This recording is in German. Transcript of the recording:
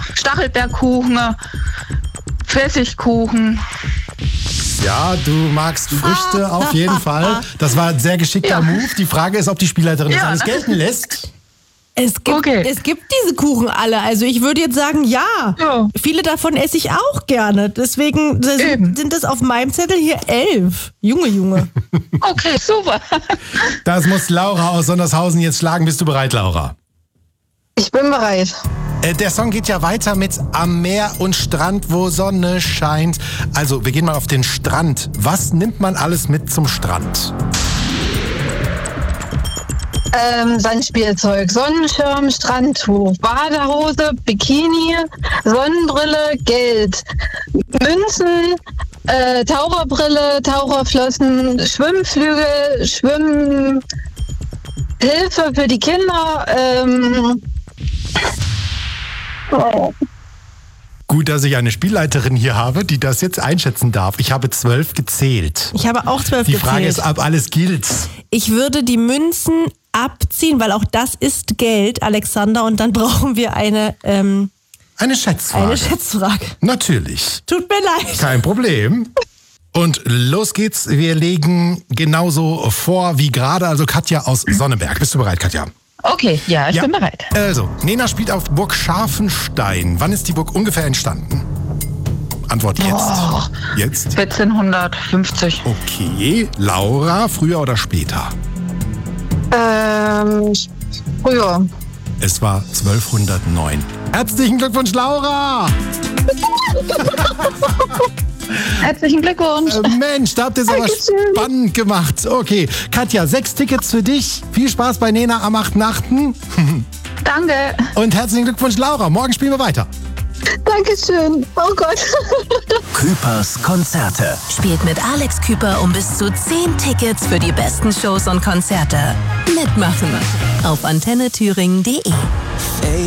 Stachelbeerkuchen, Pfirsichkuchen. Ja, du magst Früchte auf jeden Fall. Das war ein sehr geschickter Move. Die Frage ist, ob die Spielleiterin das alles gelten lässt. Es gibt diese Kuchen alle. Also ich würde jetzt sagen, ja. Viele davon esse ich auch gerne. Deswegen sind das auf meinem Zettel hier 11. Junge. Okay, super. Das muss Laura aus Sondershausen jetzt schlagen. Bist du bereit, Laura? Ich bin bereit. Der Song geht ja weiter mit Am Meer und Strand, wo Sonne scheint. Also, wir gehen mal auf den Strand. Was nimmt man alles mit zum Strand? Sandspielzeug, Sonnenschirm, Strandtuch, Badehose, Bikini, Sonnenbrille, Geld, Münzen, Taucherbrille, Taucherflossen, Schwimmflügel, Schwimmhilfe für die Kinder, Gut, dass ich eine Spielleiterin hier habe, die das jetzt einschätzen darf. Ich habe 12 gezählt. Ich habe auch 12 gezählt. Die Frage ist, ob alles gilt. Ich würde die Münzen abziehen, weil auch das ist Geld, Alexander. Und dann brauchen wir eine Schätzfrage. Eine Schätzfrage. Natürlich. Tut mir leid. Kein Problem. Und los geht's. Wir legen genauso vor wie gerade. Also Katja aus Sonneberg. Bist du bereit, Katja? Okay, ja, ich bin bereit. Also, Nena spielt auf Burg Scharfenstein. Wann ist die Burg ungefähr entstanden? Antwort jetzt. Jetzt? 1450. Okay. Laura, früher oder später? Früher. Es war 1209. Herzlichen Glückwunsch, Laura! Herzlichen Glückwunsch. Mensch, da habt ihr es aber spannend gemacht. Okay, Katja, 6 Tickets für dich. Viel Spaß bei Nena am 8.8. Danke. Und herzlichen Glückwunsch, Laura. Morgen spielen wir weiter. Dankeschön. Oh Gott. Küpers Konzerte. Spielt mit Alex Küper um bis zu 10 Tickets für die besten Shows und Konzerte. Mitmachen auf antennethüringen.de.